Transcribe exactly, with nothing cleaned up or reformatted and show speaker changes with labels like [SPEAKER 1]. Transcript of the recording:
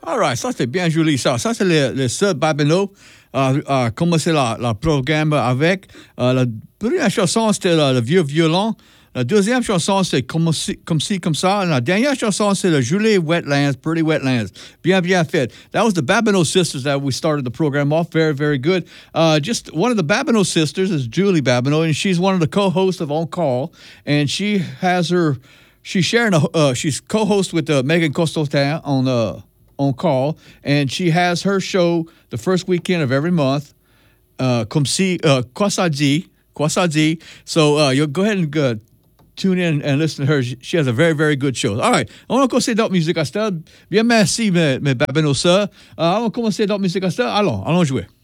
[SPEAKER 1] All right, ça c'est bien joli ça. Ça c'est le, le seul Babino a euh, euh, commencé la, la programme avec. Euh, la première chanson c'était le, le vieux violon. La deuxième chanson c'est comme si, comme ci, comme ça. La dernière chanson c'est le Julie Wetlands, Pretty Wetlands. Bien, bien fait. That was the Babineau sisters that we started the program off. Very, very good. Uh, just one of the Babineau sisters is Julie Babineau, and she's one of the co-hosts of On Call, and she has her. She's sharing a. Uh, she's co-host with uh, Megan Costotin on uh, On Call, and she has her show the first weekend of every month. Uh, comme si, uh, quoi ça dit, quoi ça dit. So uh, you'll go ahead and uh, tune in and listen to her. She has a very, very good show. All right, on va commencer d'autres musiques à cette heure. Bien, merci, mes, mes babines au sœurs. Uh, on va commencer d'autres musiques à cette heure. Allons, allons jouer.